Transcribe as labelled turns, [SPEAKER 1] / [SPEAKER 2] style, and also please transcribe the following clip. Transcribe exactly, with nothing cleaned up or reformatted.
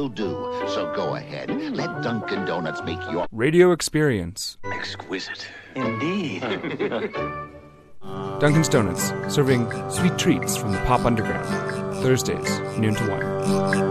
[SPEAKER 1] will do. So go ahead. Let Dunkin' Donuts make your
[SPEAKER 2] Radio experience.
[SPEAKER 3] Exquisite.
[SPEAKER 4] Indeed.
[SPEAKER 2] Dunkin's Donuts, serving sweet treats from the pop underground. Thursdays, noon to one.